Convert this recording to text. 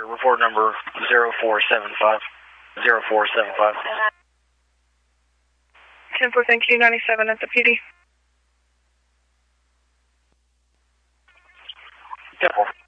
Roger, report number 0475. 0475. 10-4, thank you, 97 at the PD. 10-4.